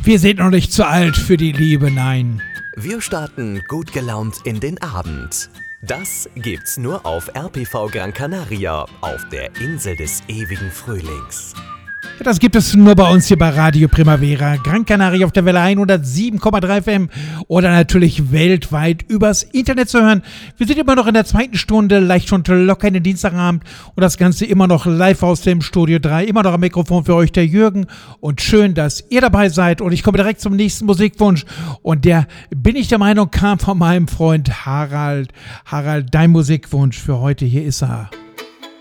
Wir sind noch nicht zu alt für die Liebe, nein. Wir starten gut gelaunt in den Abend. Das gibt's nur auf RPV Gran Canaria, auf der Insel des ewigen Frühlings. Ja, das gibt es nur bei uns hier bei Radio Primavera, Gran Canaria auf der Welle 107,3 FM oder natürlich weltweit übers Internet zu hören. Wir sind immer noch in der zweiten Stunde, leicht schon locker in den Dienstagabend und das Ganze immer noch live aus dem Studio 3, immer noch am Mikrofon für euch der Jürgen und schön, dass ihr dabei seid und ich komme direkt zum nächsten Musikwunsch und der, bin ich der Meinung, kam von meinem Freund Harald. Harald, dein Musikwunsch für heute, hier ist er.